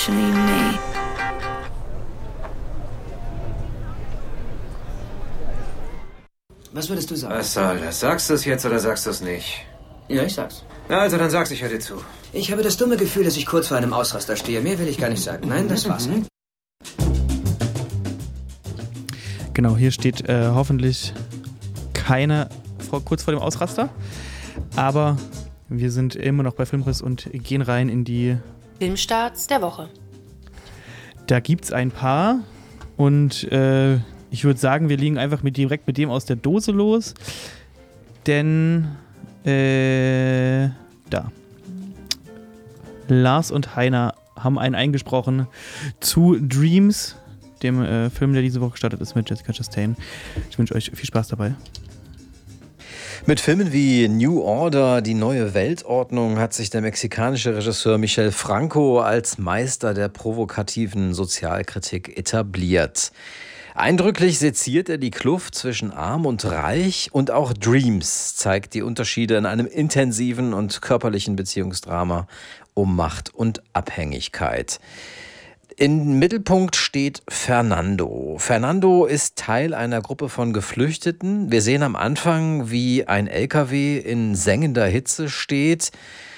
Me. Was würdest du sagen? Was soll das? Sagst du es jetzt oder sagst du es nicht? Ja, ich sag's. Na, also dann sag's, ich höre dir zu. Ich habe das dumme Gefühl, dass ich kurz vor einem Ausraster stehe. Mehr will ich gar nicht sagen. Nein, das war's. Genau, hier steht hoffentlich keine kurz vor dem Ausraster. Aber wir sind immer noch bei Filmriss und gehen rein in die Filmstarts der Woche. Da gibt's ein paar und ich würde sagen, wir legen einfach direkt mit dem aus der Dose los. Denn da. Lars und Heiner haben einen eingesprochen zu Dreams, dem Film, der diese Woche gestartet ist mit Jessica Chastain. Ich wünsche euch viel Spaß dabei. Mit Filmen wie New Order, die neue Weltordnung, hat sich der mexikanische Regisseur Michel Franco als Meister der provokativen Sozialkritik etabliert. Eindrücklich seziert er die Kluft zwischen Arm und Reich, und auch Dreams zeigt die Unterschiede in einem intensiven und körperlichen Beziehungsdrama um Macht und Abhängigkeit. Im Mittelpunkt steht Fernando. Fernando ist Teil einer Gruppe von Geflüchteten. Wir sehen am Anfang, wie ein LKW in sengender Hitze steht.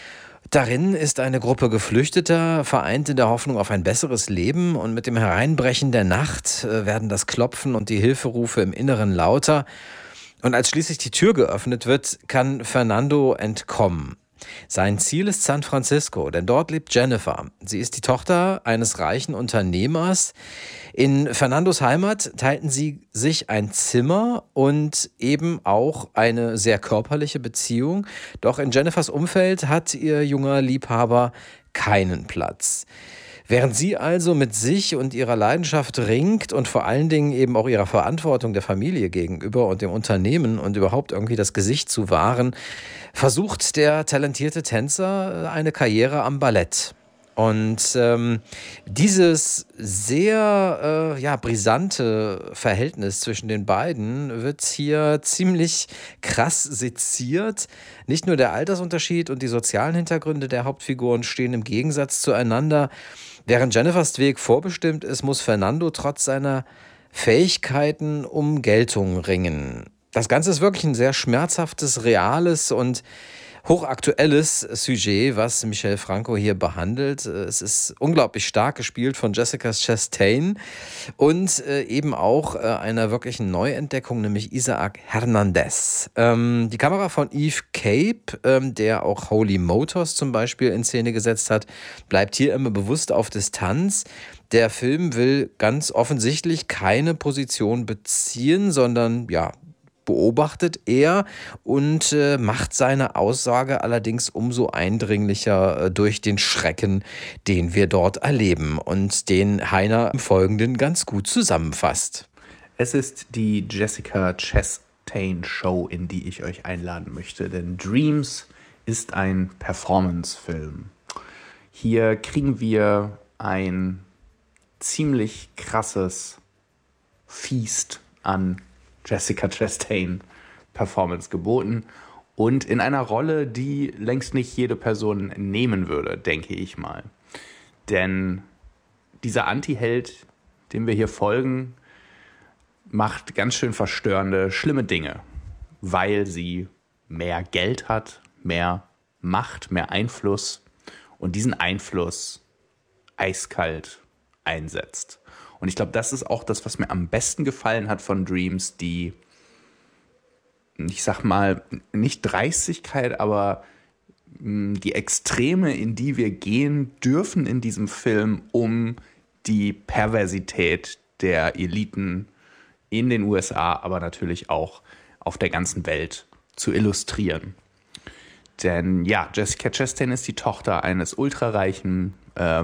Darin ist eine Gruppe Geflüchteter, vereint in der Hoffnung auf ein besseres Leben, und mit dem Hereinbrechen der Nacht werden das Klopfen und die Hilferufe im Inneren lauter. Und als schließlich die Tür geöffnet wird, kann Fernando entkommen. Sein Ziel ist San Francisco, denn dort lebt Jennifer. Sie ist die Tochter eines reichen Unternehmers. In Fernandos Heimat teilten sie sich ein Zimmer und eben auch eine sehr körperliche Beziehung. Doch in Jennifers Umfeld hat ihr junger Liebhaber keinen Platz. Während sie also mit sich und ihrer Leidenschaft ringt und vor allen Dingen eben auch ihrer Verantwortung der Familie gegenüber und dem Unternehmen und überhaupt irgendwie das Gesicht zu wahren, versucht der talentierte Tänzer eine Karriere am Ballett. Und dieses sehr brisante Verhältnis zwischen den beiden wird hier ziemlich krass seziert. Nicht nur der Altersunterschied und die sozialen Hintergründe der Hauptfiguren stehen im Gegensatz zueinander. Während Jennifers Weg vorbestimmt ist, muss Fernando trotz seiner Fähigkeiten um Geltung ringen. Das Ganze ist wirklich ein sehr schmerzhaftes, reales und hochaktuelles Sujet, was Michel Franco hier behandelt. Es ist unglaublich stark gespielt von Jessica Chastain und eben auch einer wirklichen Neuentdeckung, nämlich Isaac Hernandez. Die Kamera von Yves Cape, der auch Holy Motors zum Beispiel in Szene gesetzt hat, bleibt hier immer bewusst auf Distanz. Der Film will ganz offensichtlich keine Position beziehen, sondern beobachtet er und macht seine Aussage allerdings umso eindringlicher durch den Schrecken, den wir dort erleben und den Heiner im Folgenden ganz gut zusammenfasst. Es ist die Jessica Chastain Show, in die ich euch einladen möchte, denn Dreams ist ein Performance-Film. Hier kriegen wir ein ziemlich krasses Feast an Jessica Chastain Performance geboten und in einer Rolle, die längst nicht jede Person nehmen würde, denke ich mal. Denn dieser Anti-Held, dem wir hier folgen, macht ganz schön verstörende, schlimme Dinge, weil sie mehr Geld hat, mehr Macht, mehr Einfluss und diesen Einfluss eiskalt einsetzt. Und ich glaube, das ist auch das, was mir am besten gefallen hat von Dreams, die, ich sag mal, nicht Dreistigkeit, aber die Extreme, in die wir gehen dürfen in diesem Film, um die Perversität der Eliten in den USA, aber natürlich auch auf der ganzen Welt zu illustrieren. Denn ja, Jessica Chastain ist die Tochter eines ultrareichen,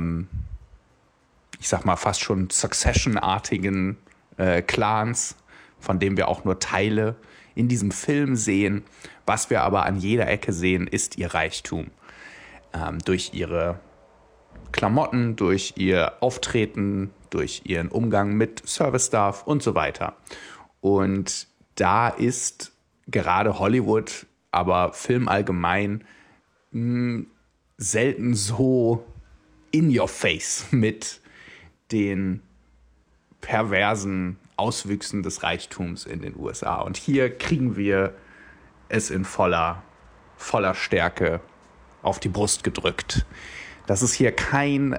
ich sag mal fast schon Succession-artigen Clans, von dem wir auch nur Teile in diesem Film sehen. Was wir aber an jeder Ecke sehen, ist ihr Reichtum. Durch ihre Klamotten, durch ihr Auftreten, durch ihren Umgang mit Service-Staff und so weiter. Und da ist gerade Hollywood, aber Film allgemein, selten so in your face mit den perversen Auswüchsen des Reichtums in den USA. Und hier kriegen wir es in voller Stärke auf die Brust gedrückt. Das ist hier kein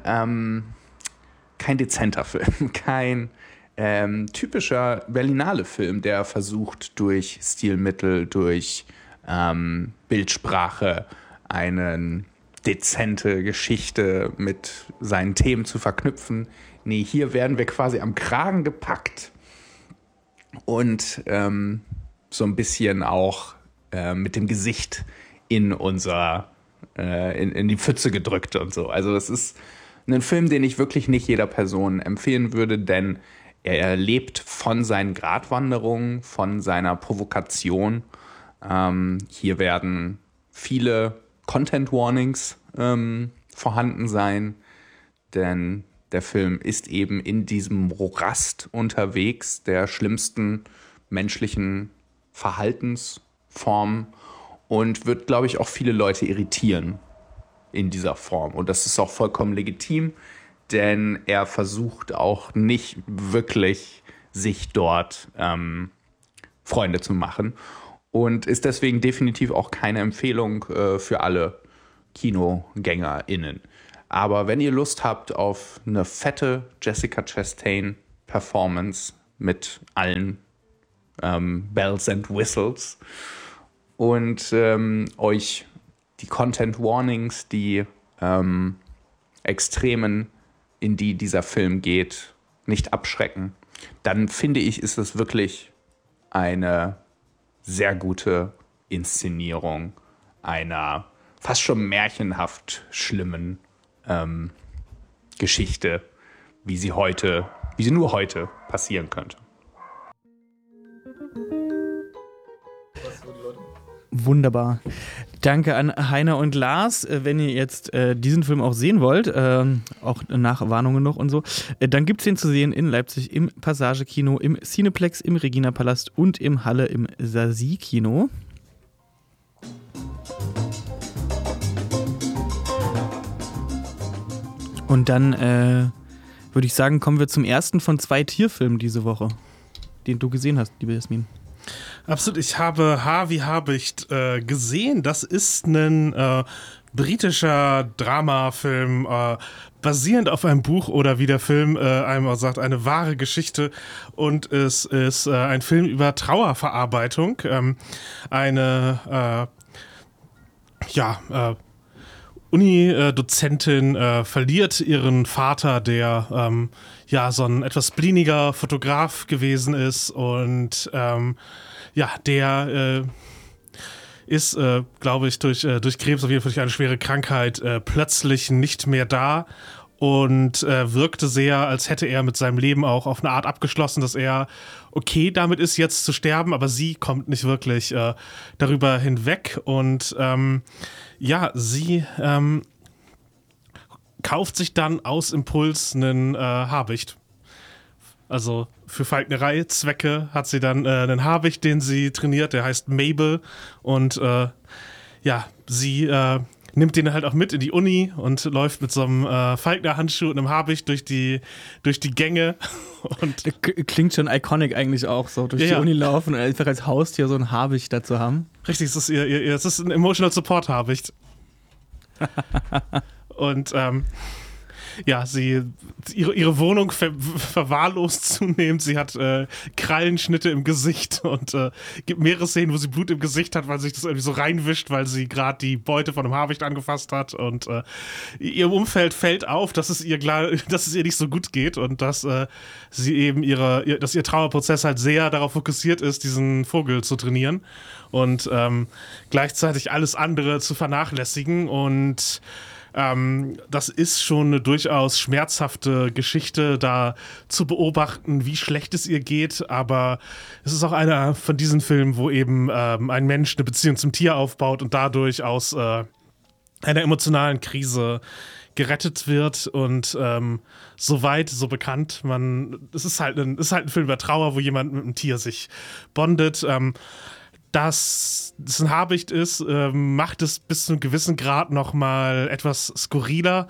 dezenter Film, kein typischer Berlinale-Film, der versucht, durch Stilmittel, durch Bildsprache eine dezente Geschichte mit seinen Themen zu verknüpfen. Nee, hier werden wir quasi am Kragen gepackt und so ein bisschen auch mit dem Gesicht in die Pfütze gedrückt und so. Also es ist ein Film, den ich wirklich nicht jeder Person empfehlen würde, denn er lebt von seinen Gratwanderungen, von seiner Provokation. Hier werden viele Content Warnings vorhanden sein, denn der Film ist eben in diesem Morast unterwegs, der schlimmsten menschlichen Verhaltensformen, und wird, glaube ich, auch viele Leute irritieren in dieser Form. Und das ist auch vollkommen legitim, denn er versucht auch nicht wirklich, sich dort Freunde zu machen, und ist deswegen definitiv auch keine Empfehlung für alle KinogängerInnen. Aber wenn ihr Lust habt auf eine fette Jessica Chastain Performance mit allen Bells and Whistles und euch die Content Warnings, die Extremen, in die dieser Film geht, nicht abschrecken, dann finde ich, ist es wirklich eine sehr gute Inszenierung einer fast schon märchenhaft schlimmen Geschichte, wie sie nur heute passieren könnte. Wunderbar. Danke an Heiner und Lars. Wenn ihr jetzt diesen Film auch sehen wollt, auch nach Warnungen noch und so, dann gibt es den zu sehen in Leipzig im Passage-Kino, im Cineplex, im Regina-Palast und im Halle im Sasi-Kino. Und dann würde ich sagen, kommen wir zum ersten von 2 Tierfilmen diese Woche, den du gesehen hast, liebe Jasmin. Absolut, ich habe Haar wie Habicht gesehen. Das ist ein britischer Dramafilm, basierend auf einem Buch, oder wie der Film einmal sagt, eine wahre Geschichte. Und es ist ein Film über Trauerverarbeitung. Eine Uni-Dozentin verliert ihren Vater, der so ein etwas spleeniger Fotograf gewesen ist, und der ist, glaube ich, durch Krebs, auf jeden Fall durch eine schwere Krankheit, plötzlich nicht mehr da und wirkte sehr, als hätte er mit seinem Leben auch auf eine Art abgeschlossen, dass er okay damit ist, jetzt zu sterben, aber sie kommt nicht wirklich darüber hinweg, und sie kauft sich dann aus Impuls einen Habicht. Also für Falknerei-Zwecke hat sie dann einen Habicht, den sie trainiert, der heißt Mabel, und sie nimmt den halt auch mit in die Uni und läuft mit so einem Falkner-Handschuh und einem Habicht durch die Gänge. Und klingt schon iconic eigentlich auch, so durch die Uni laufen und einfach als Haustier so ein Habicht dazu haben. Richtig, es ist ein Emotional Support Habicht. Und ihre Wohnung verwahrlost zunehmend. Sie hat Krallenschnitte im Gesicht und gibt mehrere Szenen, wo sie Blut im Gesicht hat, weil sich das irgendwie so reinwischt, weil sie gerade die Beute von einem Habicht angefasst hat, und ihrem Umfeld fällt auf, dass es ihr nicht so gut geht und dass sie eben dass ihr Trauerprozess halt sehr darauf fokussiert ist, diesen Vogel zu trainieren und gleichzeitig alles andere zu vernachlässigen, und das ist schon eine durchaus schmerzhafte Geschichte, da zu beobachten, wie schlecht es ihr geht, aber es ist auch einer von diesen Filmen, wo eben ein Mensch eine Beziehung zum Tier aufbaut und dadurch aus einer emotionalen Krise gerettet wird, und so weit, so bekannt. Es ist halt ein Film über Trauer, wo jemand mit einem Tier sich bondet. Dass es ein Habicht ist, macht es bis zu einem gewissen Grad nochmal etwas skurriler,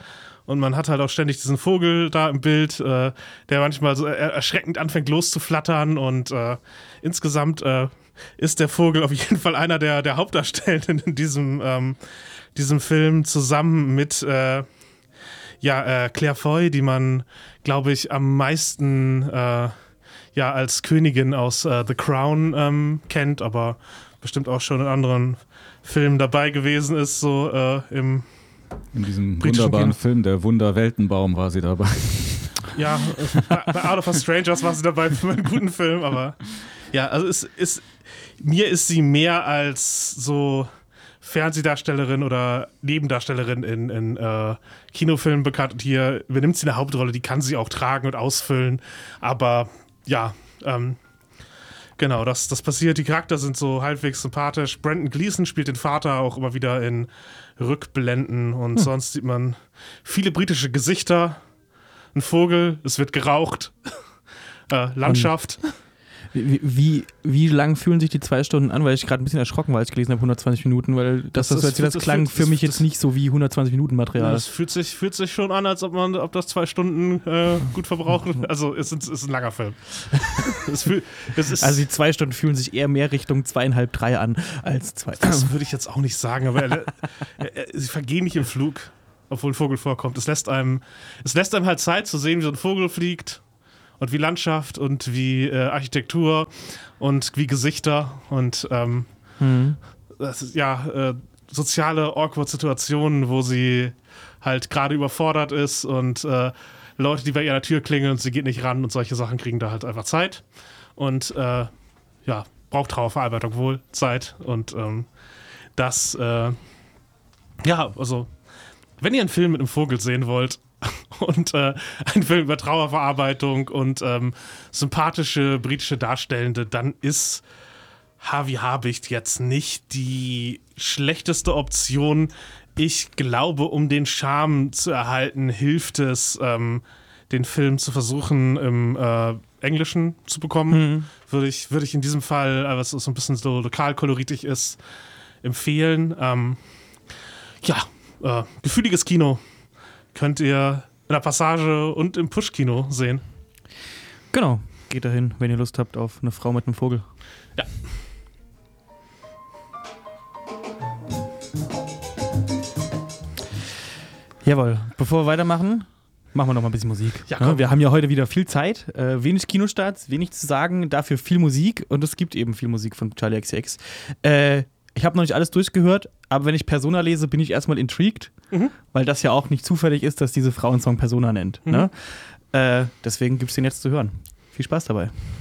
Und man hat halt auch ständig diesen Vogel da im Bild, der manchmal so erschreckend anfängt loszuflattern. Und insgesamt ist der Vogel auf jeden Fall einer der Hauptdarstellenden in diesem Film, zusammen mit Claire Foy, die man, glaube ich, am meisten als Königin aus The Crown kennt, aber bestimmt auch schon in anderen Filmen dabei gewesen ist, so in diesem wunderbaren Film, der Wunderweltenbaum, war sie dabei. Ja, bei Out of Us Strangers war sie dabei für einen guten Film, aber ja, also mir ist sie mehr als so Fernsehdarstellerin oder Nebendarstellerin in Kinofilmen bekannt. Und hier übernimmt sie eine Hauptrolle, die kann sie auch tragen und ausfüllen, aber ja, genau, das passiert. Die Charakter sind so halbwegs sympathisch. Brendan Gleeson spielt den Vater auch immer wieder in Rückblenden und sonst sieht man viele britische Gesichter, ein Vogel, es wird geraucht, Landschaft. Wie lang fühlen sich die 2 Stunden an? Weil ich gerade ein bisschen erschrocken war, als ich gelesen habe, 120 Minuten, weil das klang für mich jetzt nicht so wie 120 Minuten Material. Das fühlt sich schon an, als ob das 2 Stunden gut verbrauchen. Also es ist ein langer Film. Also die 2 Stunden fühlen sich eher mehr Richtung 2,5, 3 an als 2. Das würde ich jetzt auch nicht sagen, aber sie vergehen nicht im Flug, obwohl ein Vogel vorkommt. Es lässt einem halt Zeit zu sehen, wie so ein Vogel fliegt. Und wie Landschaft und wie Architektur und wie Gesichter und das ist, soziale awkward-Situationen, wo sie halt gerade überfordert ist und Leute, die bei ihr an der Tür klingeln und sie geht nicht ran und solche Sachen kriegen da halt einfach Zeit. Und braucht Trauerverarbeitung wohl Zeit. Und also wenn ihr einen Film mit einem Vogel sehen wollt, und ein Film über Trauerverarbeitung und sympathische britische Darstellende, dann ist Harvey Habicht jetzt nicht die schlechteste Option. Ich glaube, um den Charme zu erhalten, hilft es, den Film zu versuchen, im Englischen zu bekommen. Würde ich in diesem Fall, was so ein bisschen so lokalkoloritig ist, empfehlen. Gefühliges Kino könnt ihr in der Passage und im Push-Kino sehen. Genau, geht dahin, wenn ihr Lust habt auf eine Frau mit einem Vogel. Ja. Jawohl, bevor wir weitermachen, machen wir noch mal ein bisschen Musik. Ja, komm. Wir haben ja heute wieder viel Zeit, wenig Kinostarts, wenig zu sagen, dafür viel Musik und es gibt eben viel Musik von Charli XCX. Ich habe noch nicht alles durchgehört, aber wenn ich Persona lese, bin ich erstmal intrigued, weil das ja auch nicht zufällig ist, dass diese Frau einen Song Persona nennt. Ne? Deswegen gibt es den jetzt zu hören. Viel Spaß dabei.